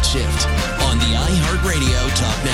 Night Shift on the iHeartRadio Talk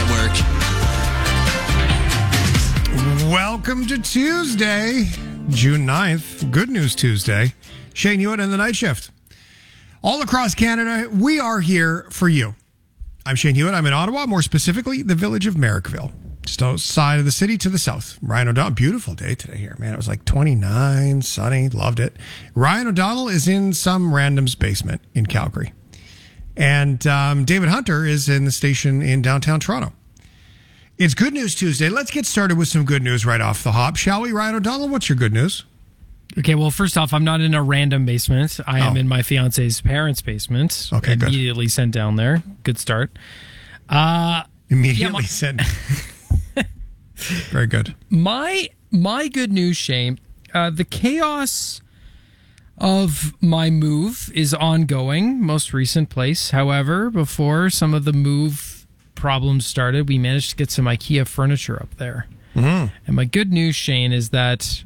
Network. Welcome to Tuesday, June 9th. Good News Tuesday. Shane Hewitt and the Night Shift. All across Canada, we are here for you. I'm Shane Hewitt. I'm in Ottawa, more specifically, the village of Merrickville. Just outside of the city to the south. Ryan O'Donnell, beautiful day today here, man. It was like 29, sunny, loved it. Ryan O'Donnell is in some random's basement in Calgary. And David Hunter is in the station in downtown Toronto. It's Good News Tuesday. Let's get started with some good news right off the hop, shall we? Ryan O'Donnell, what's your good news? Okay, well, first off, I'm not in a random basement. I am in my fiance's parents' basement. Okay, good. Immediately sent down there. Good start. Immediately sent. Very good. My good news, Shane, the chaos of my move is ongoing. Most recent place, however, before some of the move problems started, we managed to get some IKEA furniture up there. Mm-hmm. And my good news, Shane, is that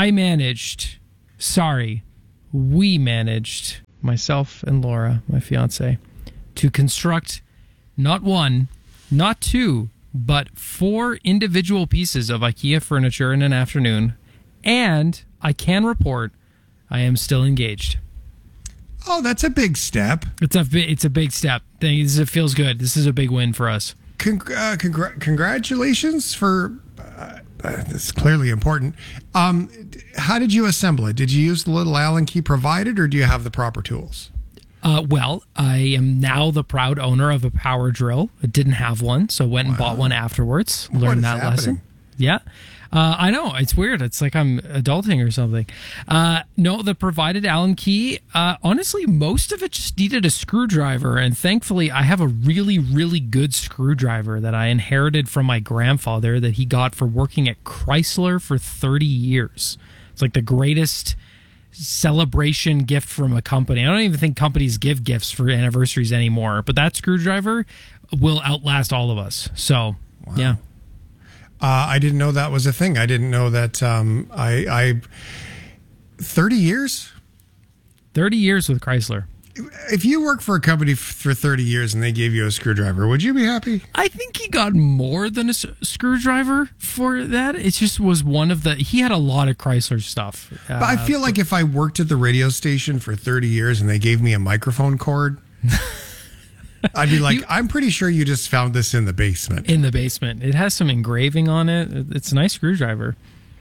we managed, myself and Laura, my fiance, to construct not one, not two, but 4 individual pieces of IKEA furniture in an afternoon. And I can report I am still engaged. Oh, that's a big step. It's a big step. It feels good. This is a big win for us. Congratulations for... That's clearly important. How did you assemble it? Did you use the little Allen key provided, or do you have the proper tools? Well, I am now the proud owner of a power drill. I didn't have one, so went and bought one afterwards. Learned that lesson. Yeah. I know. It's weird. It's like I'm adulting or something. No, the provided Allen key, honestly, most of it just needed a screwdriver. And thankfully, I have a really, really good screwdriver that I inherited from my grandfather that he got for working at Chrysler for 30 years. It's like the greatest celebration gift from a company. I don't even think companies give gifts for anniversaries anymore, but that screwdriver will outlast all of us. So, yeah. I didn't know that was a thing. I didn't know that 30 years? 30 years with Chrysler. If you work for a company for 30 years and they gave you a screwdriver, would you be happy? I think he got more than a screwdriver for that. It just was one of the... He had a lot of Chrysler stuff. But I feel like if I worked at the radio station for 30 years and they gave me a microphone cord... I'd be like, I'm pretty sure you just found this in the basement. In the basement. It has some engraving on it. It's a nice screwdriver.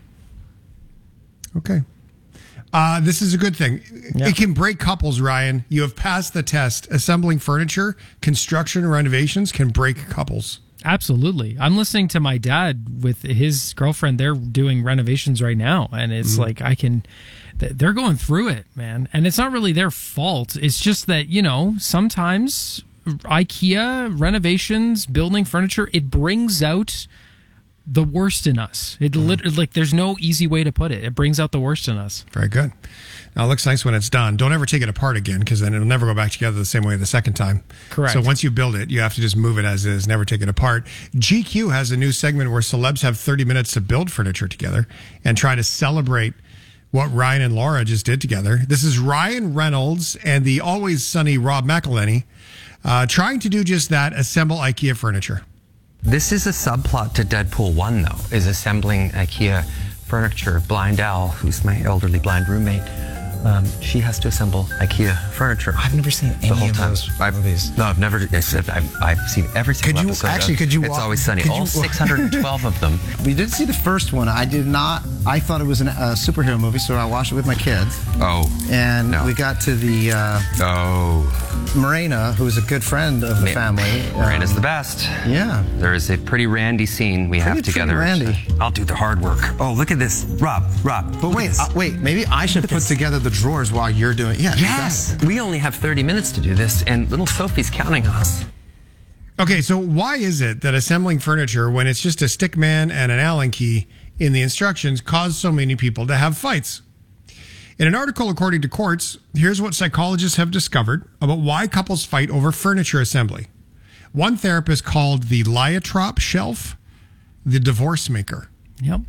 Okay. This is a good thing. Yeah. It can break couples, Ryan. You have passed the test. Assembling furniture, construction, renovations can break couples. Absolutely. I'm listening to my dad with his girlfriend. They're doing renovations right now. And it's like they're going through it, man. And it's not really their fault. It's just that, sometimes... IKEA, renovations, building furniture, it brings out the worst in us. It literally, there's no easy way to put it. It brings out the worst in us. Very good. Now, it looks nice when it's done. Don't ever take it apart again, because then it'll never go back together the same way the second time. Correct. So once you build it, you have to just move it as is, never take it apart. GQ has a new segment where celebs have 30 minutes to build furniture together and try to celebrate what Ryan and Laura just did together. This is Ryan Reynolds and the always sunny Rob McElhenney trying to do just that, assemble IKEA furniture. This is a subplot to Deadpool 1, though, is assembling IKEA furniture. Blind Al, who's my elderly blind roommate, she has to assemble IKEA furniture. I've never seen any of those movies. No, I've never. I've seen every single episode. It's Always Sunny. All 612 of them. We did see the first one. I did not. I thought it was a superhero movie, so I watched it with my kids. Oh. And we got to the Morena, who's a good friend of the family. Morena's the best. Yeah. There is a pretty randy scene we have together. Randy. I'll do the hard work. Oh, look at this. Rob. But wait, maybe I should put together the drawers while you're doing it. Yeah. Yes. Exactly. We only have 30 minutes to do this, and little Sophie's counting on us. Okay, so why is it that assembling furniture, when it's just a stick man and an Allen key in the instructions, cause so many people to have fights? In an article, according to Quartz, here's what psychologists have discovered about why couples fight over furniture assembly. One therapist called the Lyotrop shelf the divorce maker. Yep.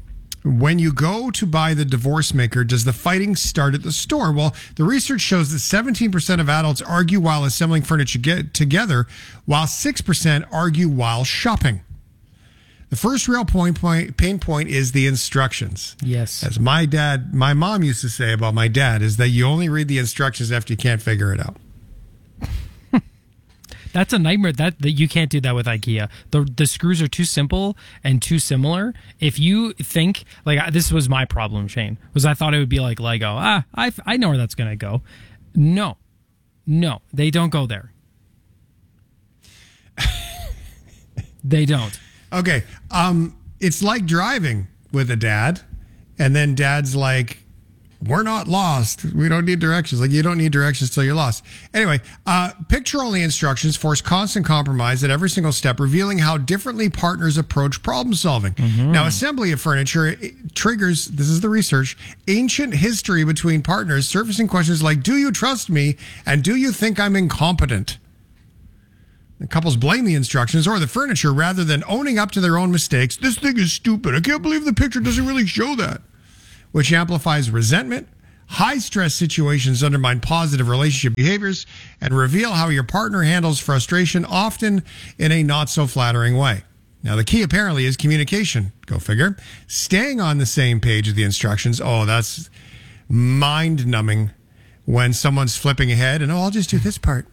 When you go to buy the divorce maker, does the fighting start at the store? Well, the research shows that 17% of adults argue while assembling furniture together, while 6% argue while shopping. The first real pain point is the instructions. Yes. As my mom used to say about my dad, is that you only read the instructions after you can't figure it out. That's a nightmare. That you can't do that with IKEA. The screws are too simple and too similar. If you think, like, this was my problem, Shane, was I thought it would be like Lego. I know where that's going to go. No, they don't go there. They don't. Okay. It's like driving with a dad, and then dad's like, we're not lost. We don't need directions. Like, you don't need directions till you're lost. Anyway, picture-only instructions force constant compromise at every single step, revealing how differently partners approach problem solving. Mm-hmm. Now, assembly of furniture triggers, this is the research, ancient history between partners, surfacing questions like, do you trust me? And do you think I'm incompetent? The couples blame the instructions or the furniture rather than owning up to their own mistakes. This thing is stupid. I can't believe the picture doesn't really show that. Which amplifies resentment. High-stress situations undermine positive relationship behaviors and reveal how your partner handles frustration, often in a not-so-flattering way. Now, the key apparently is communication. Go figure. Staying on the same page of the instructions. Oh, that's mind-numbing when someone's flipping ahead and, I'll just do this part.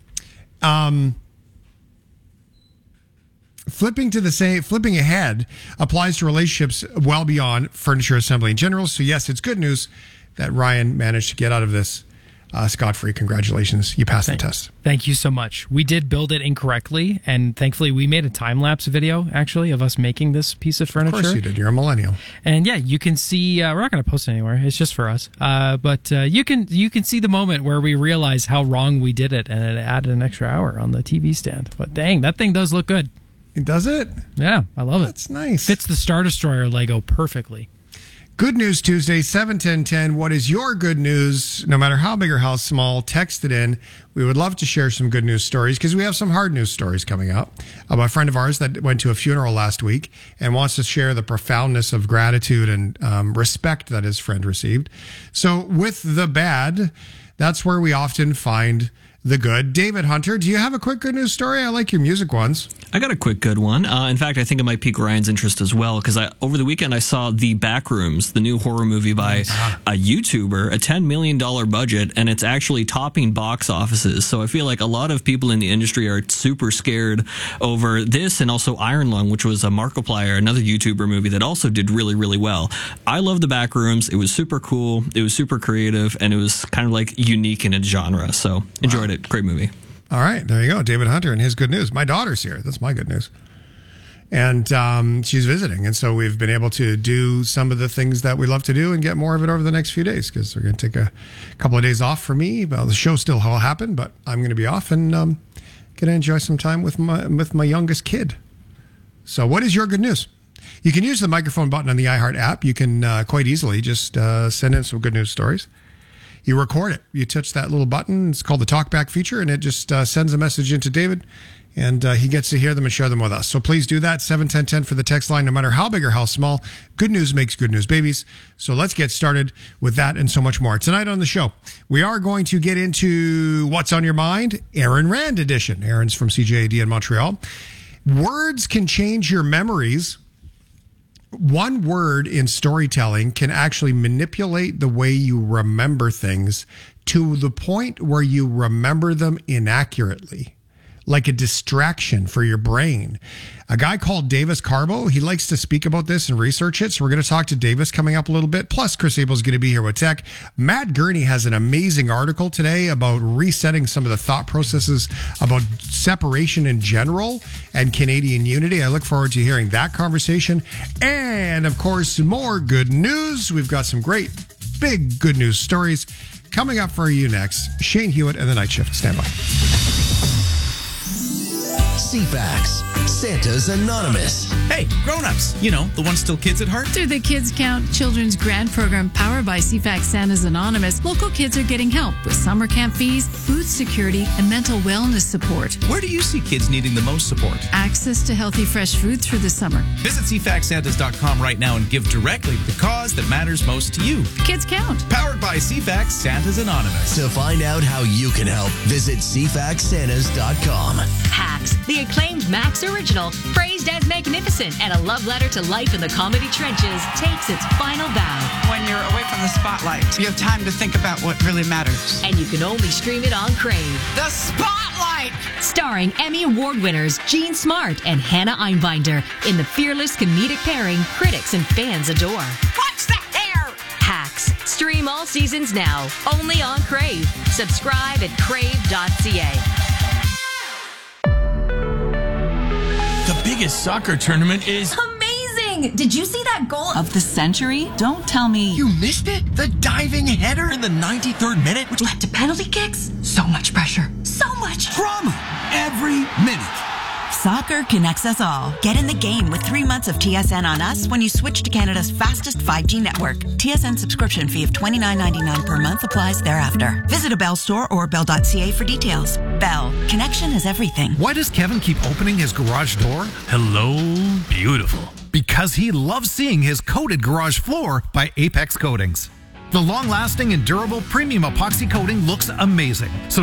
Flipping ahead applies to relationships well beyond furniture assembly in general. So yes, it's good news that Ryan managed to get out of this scot-free. Congratulations. You passed the test. Thank you so much. We did build it incorrectly, and thankfully we made a time-lapse video, actually, of us making this piece of furniture. Of course you did. You're a millennial. And yeah, you can see, we're not going to post it anywhere. It's just for us. But you can see the moment where we realize how wrong we did it, and it added an extra hour on the TV stand. But dang, that thing does look good. Does it? Yeah, I love it. That's nice. Fits the Star Destroyer Lego perfectly. Good News Tuesday, 71010. What is your good news? No matter how big or how small, text it in. We would love to share some good news stories because we have some hard news stories coming up. A friend of ours that went to a funeral last week and wants to share the profoundness of gratitude and respect that his friend received. So with the bad, that's where we often find the good. David Hunter, do you have a quick good news story? I like your music ones. I got a quick good one. In fact, I think it might pique Ryan's interest as well, because over the weekend I saw The Backrooms, the new horror movie by a YouTuber, a $10 million budget, and it's actually topping box offices. So I feel like a lot of people in the industry are super scared over this, and also Iron Lung, which was a Markiplier, another YouTuber movie that also did really, really well. I love The Backrooms. It was super cool. It was super creative, and it was kind of like unique in its genre. So enjoyed it. Great movie. All right, there you go. David Hunter and his good news. My daughter's here. That's my good news. And she's visiting. And so we've been able to do some of the things that we love to do and get more of it over the next few days because we're going to take a couple of days off for me. Well, the show still will happen, but I'm going to be off and going to enjoy some time with my youngest kid. So what is your good news? You can use the microphone button on the iHeart app. You can quite easily just send in some good news stories. You record it. You touch that little button. It's called the TalkBack feature, and it just sends a message into David, and he gets to hear them and share them with us. So please do that. 71010 for the text line, no matter how big or how small. Good news makes good news babies. So let's get started with that and so much more. Tonight on the show, we are going to get into What's on Your Mind, Aaron Rand edition. Aaron's from CJAD in Montreal. Words can change your memories. One word in storytelling can actually manipulate the way you remember things to the point where you remember them inaccurately, like a distraction for your brain. A guy called Davis Carbo, he likes to speak about this and research it. So we're going to talk to Davis coming up a little bit. Plus, Chris Abel's going to be here with tech. Matt Gurney has an amazing article today about resetting some of the thought processes about separation in general and Canadian unity. I look forward to hearing that conversation. And, of course, more good news. We've got some great, big good news stories coming up for you next. Shane Hewitt and the Night Shift. Stand by. CFAX, Santa's Anonymous. Hey, grown-ups, you know, the ones still kids at heart. Through the Kids Count Children's Grant Program powered by CFAX Santa's Anonymous, local kids are getting help with summer camp fees, food security, and mental wellness support. Where do you see kids needing the most support? Access to healthy, fresh food through the summer. Visit CFAXSantas.com right now and give directly to the cause that matters most to you. Kids Count. Powered by CFAX Santa's Anonymous. To find out how you can help, visit CFAXSantas.com. Hacks, the acclaimed Max original, praised as magnificent and a love letter to life in the comedy trenches, takes its final bow. When you're away from the spotlight, you have time to think about what really matters. And you can only stream it on Crave. The Spotlight! Starring Emmy Award winners Gene Smart and Hannah Einbinder in the fearless comedic pairing critics and fans adore. What's the hair? Hacks. Stream all seasons now, only on Crave. Subscribe at crave.ca. The biggest soccer tournament is amazing! Did you see that goal of the century? Don't tell me You missed it? The diving header in the 93rd minute, which led to penalty kicks? So much pressure. So much drama every minute. Soccer connects us all. Get in the game with 3 months of TSN on us when you switch to Canada's fastest 5G network. TSN subscription fee of $29.99 per month applies thereafter. Visit a Bell store or bell.ca for details. Bell. Connection is everything. Why does Kevin keep opening his garage door? Hello, beautiful. Because he loves seeing his coated garage floor by Apex Coatings. The long-lasting and durable premium epoxy coating looks amazing. So